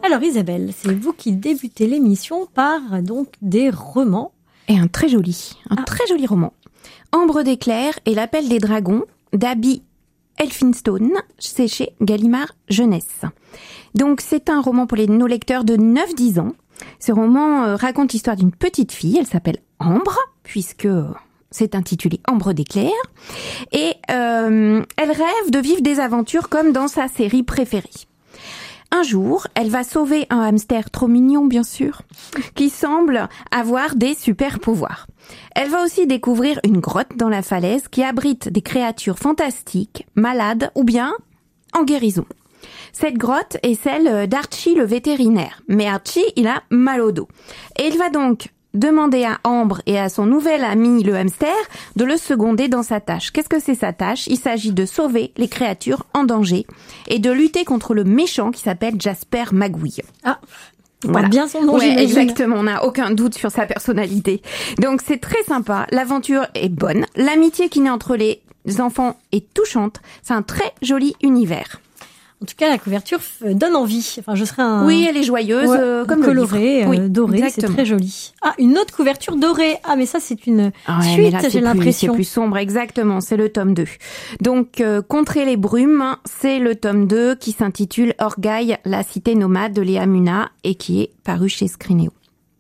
Alors Isabelle, c'est vous qui débutez l'émission par donc des romans. Et un très joli roman. Ambre d'éclair et l'appel des dragons d'Abby Elphinstone, c'est chez Gallimard Jeunesse. Donc c'est un roman pour nos lecteurs de 9-10 ans. Ce roman raconte l'histoire d'une petite fille, elle s'appelle Ambre, puisque c'est intitulé Ambre d'éclair. Et elle rêve de vivre des aventures comme dans sa série préférée. Un jour, elle va sauver un hamster trop mignon, bien sûr, qui semble avoir des super pouvoirs. Elle va aussi découvrir une grotte dans la falaise qui abrite des créatures fantastiques, malades ou bien en guérison. Cette grotte est celle d'Archie le vétérinaire. Mais Archie, il a mal au dos. Et il va donc demander à Ambre et à son nouvel ami le hamster de le seconder dans sa tâche. Qu'est-ce que c'est sa tâche ? Il s'agit de sauver les créatures en danger et de lutter contre le méchant qui s'appelle Jasper Magouille. Ah, voilà. Bien son nom, j'imagine. Exactement, on n'a aucun doute sur sa personnalité. Donc c'est très sympa, l'aventure est bonne, l'amitié qui naît entre les enfants est touchante, c'est un très joli univers. En tout cas, la couverture donne envie. Enfin, je serais Oui, elle est joyeuse, comme colorée, le livre. Oui, dorée, exactement. c'est très joli. Ah, une autre couverture dorée. Ah, mais ça, c'est une suite, là, j'ai l'impression. C'est plus sombre, exactement, c'est le tome 2. Donc, Contrer les brumes, c'est le tome 2 qui s'intitule Orgueil, la cité nomade de Léa Muna et qui est paru chez Scrinéo.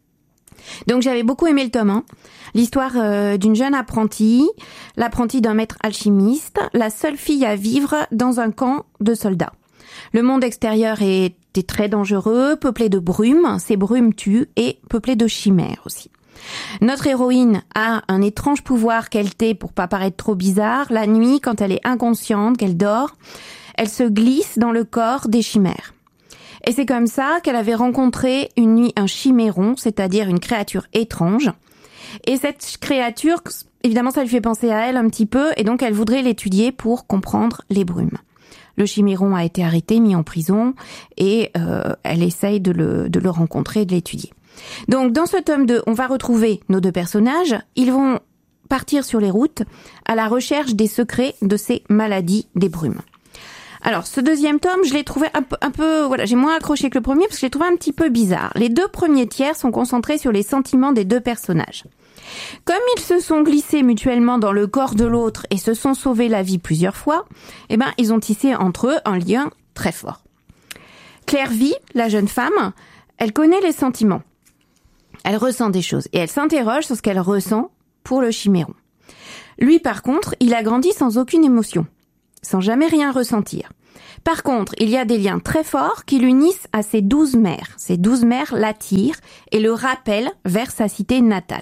Donc j'avais beaucoup aimé le tome 1, l'histoire d'une jeune apprentie, l'apprentie d'un maître alchimiste, la seule fille à vivre dans un camp de soldats. Le monde extérieur était très dangereux, peuplé de brumes, ces brumes tuent, et peuplé de chimères aussi. Notre héroïne a un étrange pouvoir qu'elle tait pour pas paraître trop bizarre. La nuit, quand elle est inconsciente, qu'elle dort, elle se glisse dans le corps des chimères. Et c'est comme ça qu'elle avait rencontré une nuit un chiméron, c'est-à-dire une créature étrange. Et cette créature, évidemment, ça lui fait penser à elle un petit peu, et donc elle voudrait l'étudier pour comprendre les brumes. Le chiméron a été arrêté, mis en prison, et elle essaye de le rencontrer et de l'étudier. Donc dans ce tome 2, on va retrouver nos deux personnages. Ils vont partir sur les routes à la recherche des secrets de ces maladies des brumes. Alors, ce deuxième tome, je l'ai trouvé un peu, voilà, j'ai moins accroché que le premier parce que je l'ai trouvé un petit peu bizarre. Les deux premiers tiers sont concentrés sur les sentiments des deux personnages. Comme ils se sont glissés mutuellement dans le corps de l'autre et se sont sauvés la vie plusieurs fois, ils ont tissé entre eux un lien très fort. Claire vit, la jeune femme, elle connaît les sentiments. Elle ressent des choses et elle s'interroge sur ce qu'elle ressent pour le chiméron. Lui, par contre, il a grandi sans aucune émotion, sans jamais rien ressentir. Par contre, il y a des liens très forts qui l'unissent à ses 12 mères. Ces 12 mères l'attirent et le rappellent vers sa cité natale.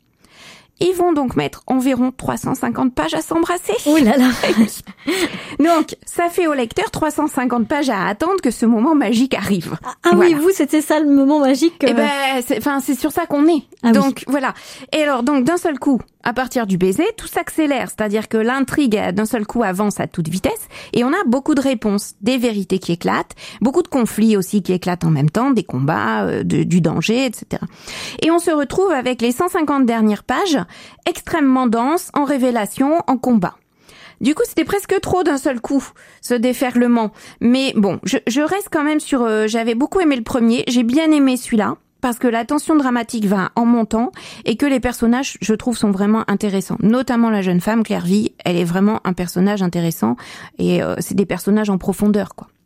Ils vont donc mettre environ 350 pages à s'embrasser. Oh là là. Donc, ça fait au lecteur 350 pages à attendre que ce moment magique arrive. Ah voilà. Oui, vous, c'était ça le moment magique. C'est sur ça qu'on est. Ah donc, voilà. Et alors, donc, d'un seul coup, à partir du baiser, tout s'accélère. C'est-à-dire que l'intrigue, d'un seul coup, avance à toute vitesse. Et on a beaucoup de réponses, des vérités qui éclatent, beaucoup de conflits aussi qui éclatent en même temps, des combats, du danger, etc. Et on se retrouve avec les 150 dernières pages extrêmement denses en révélations, en combat. Du coup, c'était presque trop d'un seul coup, ce déferlement. Mais bon, je reste quand même sur... j'avais beaucoup aimé le premier, j'ai bien aimé celui-là, parce que la tension dramatique va en montant et que les personnages, je trouve, sont vraiment intéressants. Notamment la jeune femme, Claire Vie, elle est vraiment un personnage intéressant et c'est des personnages en profondeur, quoi.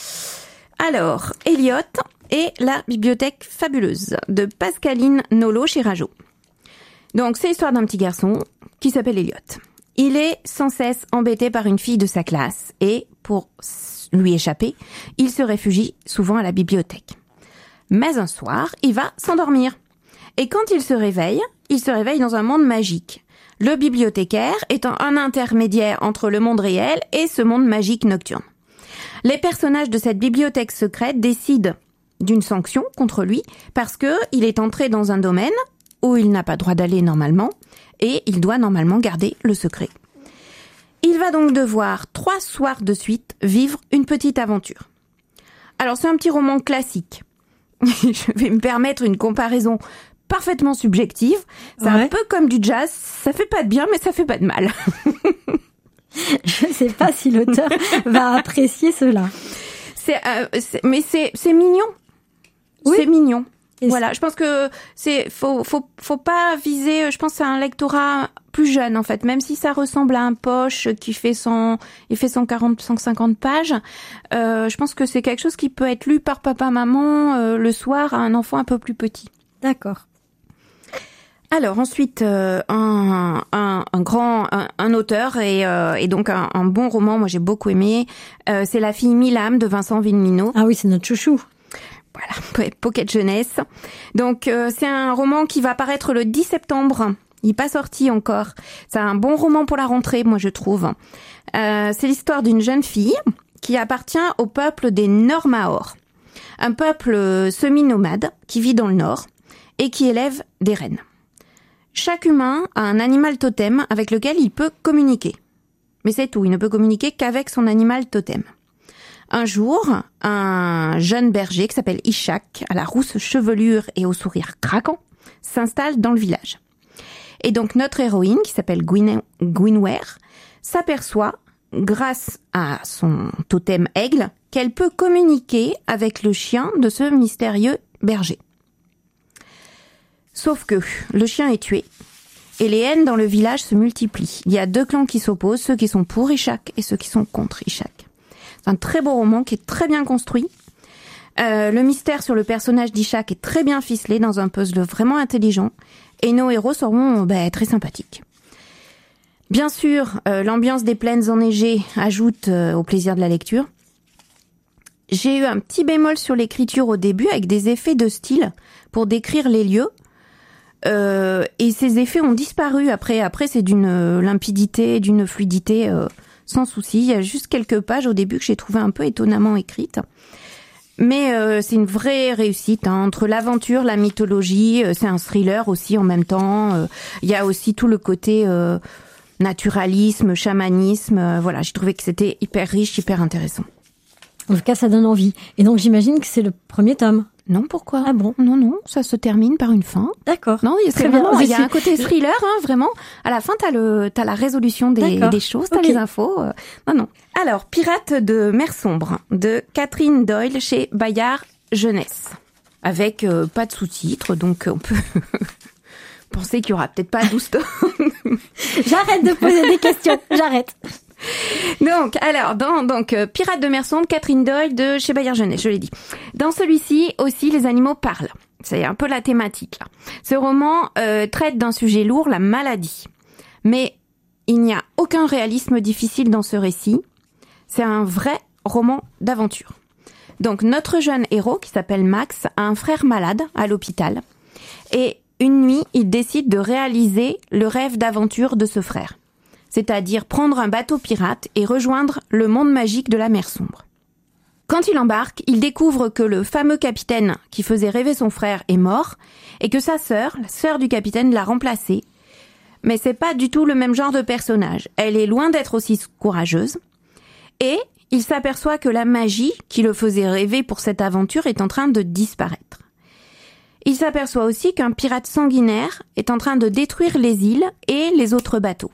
Alors, Elliot et la bibliothèque fabuleuse de Pascaline Nolo chez Rajo. Donc, c'est l'histoire d'un petit garçon qui s'appelle Elliot. Il est sans cesse embêté par une fille de sa classe et, pour lui échapper, il se réfugie souvent à la bibliothèque. Mais un soir, il va s'endormir. Et quand il se réveille dans un monde magique. Le bibliothécaire étant un intermédiaire entre le monde réel et ce monde magique nocturne. Les personnages de cette bibliothèque secrète décident d'une sanction contre lui parce que il est entré dans un domaine où il n'a pas droit d'aller normalement et il doit normalement garder le secret. Il va donc devoir 3 soirs de suite vivre une petite aventure. Alors c'est un petit roman classique. Je vais me permettre une comparaison parfaitement subjective. C'est un peu comme du jazz. Ça fait pas de bien, mais ça fait pas de mal. Je sais pas si l'auteur va apprécier cela. Mais c'est mignon. c'est mignon. Et voilà, je pense que faut pas viser, je pense que c'est un lectorat plus jeune en fait, même si ça ressemble à un poche qui fait 140, 150 pages, je pense que c'est quelque chose qui peut être lu par papa, maman, le soir à un enfant un peu plus petit. D'accord. Alors ensuite, un auteur et donc un bon roman, moi j'ai beaucoup aimé, c'est La fille mille âmes de Vincent Villeminot. Ah oui, c'est notre chouchou. Voilà, Pocket Jeunesse. Donc c'est un roman qui va paraître le 10 septembre. Il n'est pas sorti encore. C'est un bon roman pour la rentrée, moi je trouve. C'est l'histoire d'une jeune fille qui appartient au peuple des Nord-Maors. Un peuple semi-nomade qui vit dans le nord et qui élève des rennes. Chaque humain a un animal totem avec lequel il peut communiquer. Mais c'est tout, il ne peut communiquer qu'avec son animal totem. Un jour, un jeune berger qui s'appelle Ishak, à la rousse chevelure et au sourire craquant, s'installe dans le village. Et donc notre héroïne, qui s'appelle Gwynware, s'aperçoit, grâce à son totem aigle, qu'elle peut communiquer avec le chien de ce mystérieux berger. Sauf que le chien est tué, et les haines dans le village se multiplient. Il y a 2 clans qui s'opposent, ceux qui sont pour Ishak et ceux qui sont contre Ishak. C'est un très beau roman qui est très bien construit. Le mystère sur le personnage d'Ishak est très bien ficelé dans un puzzle vraiment intelligent. Et nos héros seront très sympathiques. Bien sûr, l'ambiance des plaines enneigées ajoute au plaisir de la lecture. J'ai eu un petit bémol sur l'écriture au début avec des effets de style pour décrire les lieux. Et ces effets ont disparu après. Après, c'est d'une limpidité, d'une fluidité sans souci. Il y a juste quelques pages au début que j'ai trouvé un peu étonnamment écrites. Mais c'est une vraie réussite, hein. Entre l'aventure, la mythologie, c'est un thriller aussi en même temps. Il y a aussi tout le côté naturalisme, chamanisme. Voilà, j'ai trouvé que c'était hyper riche, hyper intéressant. En tout cas, ça donne envie. Et donc, j'imagine que c'est le premier tome. Non, pourquoi? Ah bon? Non, ça se termine par une fin. D'accord. Non, c'est vraiment, il y a un côté thriller, hein, vraiment. À la fin, t'as la résolution des choses, t'as les infos. Non. Alors, Pirates de mer sombre, de Catherine Doyle chez Bayard Jeunesse. Avec pas de sous-titres, donc on peut penser qu'il y aura peut-être pas 12 tomes. J'arrête de poser des questions. J'arrête. Donc, Pirates de mer sombre, Catherine Doyle de chez Bayard Jeunesse, je l'ai dit. Dans celui-ci aussi, les animaux parlent. C'est un peu la thématique, là. Ce roman traite d'un sujet lourd, la maladie. Mais il n'y a aucun réalisme difficile dans ce récit. C'est un vrai roman d'aventure. Donc, notre jeune héros, qui s'appelle Max, a un frère malade à l'hôpital. Et une nuit, il décide de réaliser le rêve d'aventure de ce frère. C'est-à-dire prendre un bateau pirate et rejoindre le monde magique de la mer sombre. Quand il embarque, il découvre que le fameux capitaine qui faisait rêver son frère est mort et que sa sœur, la sœur du capitaine, l'a remplacé. Mais c'est pas du tout le même genre de personnage. Elle est loin d'être aussi courageuse. Et il s'aperçoit que la magie qui le faisait rêver pour cette aventure est en train de disparaître. Il s'aperçoit aussi qu'un pirate sanguinaire est en train de détruire les îles et les autres bateaux.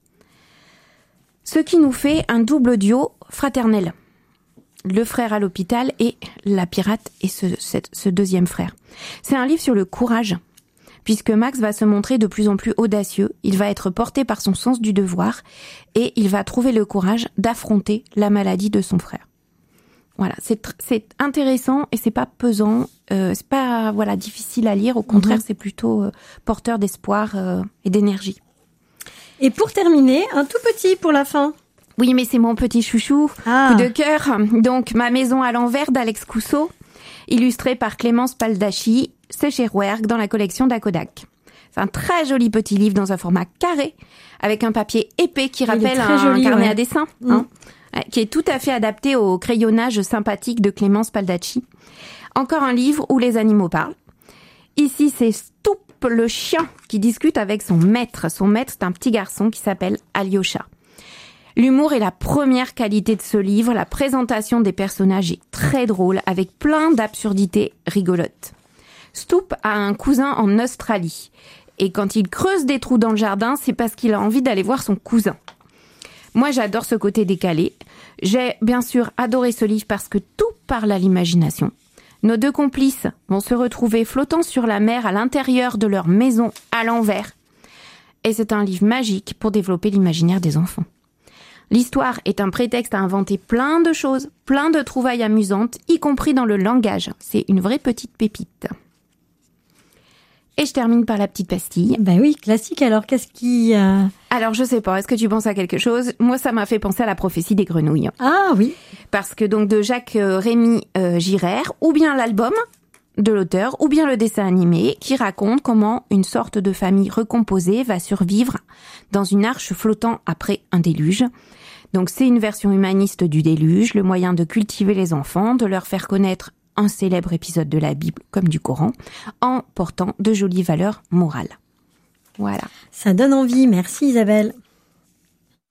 Ce qui nous fait un double duo fraternel. Le frère à l'hôpital et la pirate et ce deuxième frère. C'est un livre sur le courage, puisque Max va se montrer de plus en plus audacieux, il va être porté par son sens du devoir et il va trouver le courage d'affronter la maladie de son frère. Voilà, c'est intéressant et c'est pas pesant, c'est pas difficile à lire, au contraire, c'est plutôt porteur d'espoir et d'énergie. Et pour terminer, un tout petit pour la fin. Oui, mais c'est mon petit chouchou, coup de cœur. Donc, Ma maison à l'envers d'Alex Cousseau, illustré par Clémence Paldacci, c'est chez Rouergue dans la collection d'Akodak. C'est un très joli petit livre dans un format carré, avec un papier épais qui rappelle un carnet à dessin, qui est tout à fait adapté au crayonnage sympathique de Clémence Paldacci. Encore un livre où les animaux parlent. Ici, c'est Stoup, le chien, qui discute avec son maître. Son maître, c'est un petit garçon qui s'appelle Alyosha. L'humour est la première qualité de ce livre. La présentation des personnages est très drôle, avec plein d'absurdités rigolotes. Stoup a un cousin en Australie. Et quand il creuse des trous dans le jardin, c'est parce qu'il a envie d'aller voir son cousin. Moi, j'adore ce côté décalé. J'ai bien sûr adoré ce livre parce que tout parle à l'imagination. Nos deux complices vont se retrouver flottant sur la mer à l'intérieur de leur maison à l'envers. Et c'est un livre magique pour développer l'imaginaire des enfants. L'histoire est un prétexte à inventer plein de choses, plein de trouvailles amusantes, y compris dans le langage. C'est une vraie petite pépite. Et je termine par la petite pastille. Ben oui, classique. Alors, qu'est-ce qui... Alors, je sais pas, est-ce que tu penses à quelque chose ? Moi, ça m'a fait penser à la prophétie des grenouilles. Ah oui. Parce que donc de Jacques Rémy Girard, ou bien l'album de l'auteur, ou bien le dessin animé qui raconte comment une sorte de famille recomposée va survivre dans une arche flottant après un déluge. Donc c'est une version humaniste du déluge, le moyen de cultiver les enfants, de leur faire connaître un célèbre épisode de la Bible comme du Coran, en portant de jolies valeurs morales. Voilà. Ça donne envie. Merci Isabelle.